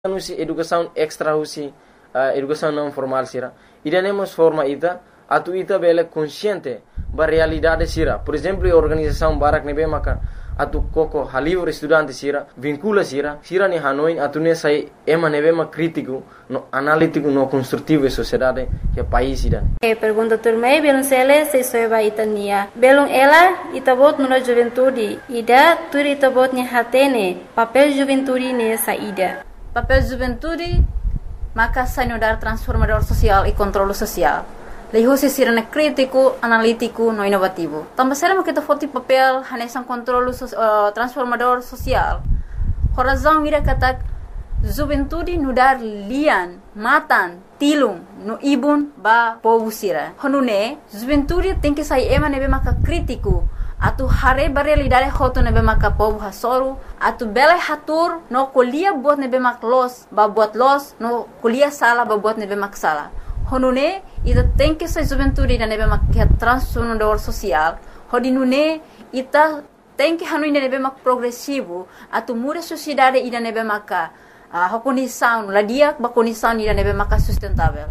Usi educação extra usi educação não formal sira iremos forma ita atu ita bela consciente ba realidade sira por exemplo a organização barak nebe maka atu koko halivre estudante sira vincula sira ni Hanoi atu ne sai ema nebe ma crítico no analítico no construtivo e sociedade que país sira pergunta turmei belum sele se soeba itania belum ela itabot nula juventude ida turi itabot ni hatene papel juventude ne saída. Papel juventude maka sanudar transformador social e controle social. Leho se sirana crítico, analítico, no inovativo. Também será que foti papel hanesan controle transformador social. Horazão ira katak juventude nudar lian, matan, tilung, no ibun ba povo sira. Honune juventude tem que sair ema nebe maka crítico. Atu hare realidade hoto nebe maka povo hasoru atu bela hatur no kuliah buat nebe mak los ba buat los no kuliah sala ba buat nebe mak sala honune ita tem que ser juventude da nebe mak transformador social hodinune ita tem que hanu nebe mak progressivo atu muda sociedade ida nebe maka condição ladia ba condição ida nebe maka sustentável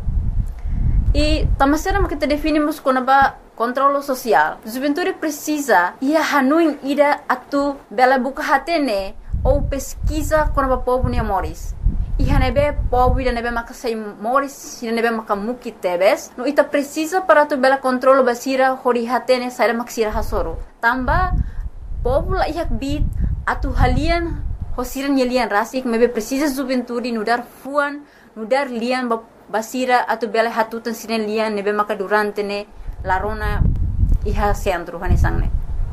e tamasera kita definimos como ba controle social. Juventude precisa ia hanuin ida atu bela buka hatene ou pesquisa quando o povo ne moris. E hanebe povo ida nebe maka sai moris ida nebe maka muki tebes. No ita precisa para tu bela controle basira hori hatene sai maksira hasoro. Tamba povo la ihak bit atu halian hosiran yelian rasik mebe precisa juventude nudar fuan nudar lian basira atu bela hatutan sinen lian nebe maka durante ne larona iha centro hanesangne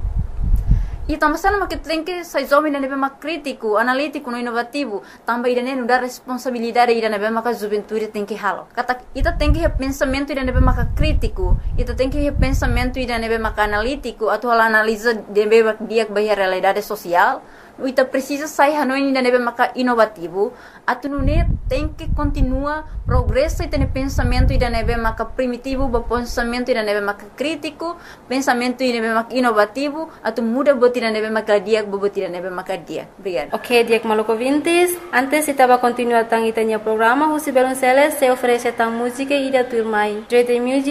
e também sana que tem que sai jovem nebe mak crítico analítico no inovativo também ida não dá responsabilidade ida nebe mak juventude tem que halo kata ita tem que pensamento ida nebe mak crítico ita tem que pensamento ida nebe mak analítico atau analisa nebe mak dia bahia realidade social ita precisa sair hanoi ida nebe mak inovativo atu nune tem que continua progresso e tem pensamento ida nebe mak primitivo ba pensamento ida nebe mak crítico pensamento ida nebe mak inovativo atu muda ida nebe mak dia bobot ida nebe mak dia obrigado. Ok, Diak Maluco Vintes antes estava continuar tang itanya programa Husi Belonceles se oferece tang música ida turmai Dread Music